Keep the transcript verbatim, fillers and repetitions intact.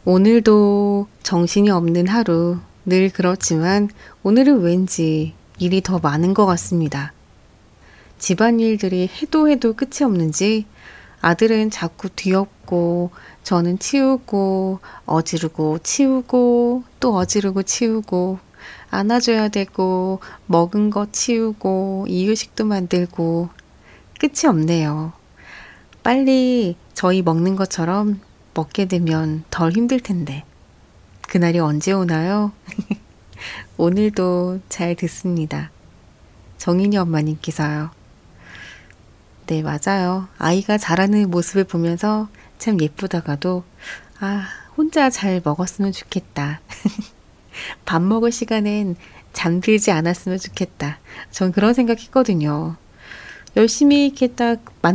오늘도 정신이 없는 하루, 늘 그렇지만 오늘은 왠지 일이 더 많은 것 같습니다. 집안일들이 해도 해도 끝이 없는지 아들은 자꾸 뒤엎고 저는 치우고 어지르고 치우고 또 어지르고 치우고 안아줘야 되고 먹은 거 치우고 이유식도 만들고 끝이 없네요. 빨리 저희 먹는 것처럼 먹게 되면 덜 힘들 텐데. 그날이 언제 오나요? 오늘도 잘 듣습니다. 정인이 엄마님께서요. 네, 맞아요. 아이가 자라는 모습을 보면서 참 예쁘다가도, 아, 혼자 잘 먹었으면 좋겠다. 밥 먹을 시간엔 잠들지 않았으면 좋겠다. 전 그런 생각 했거든요. 열심히 이렇게 딱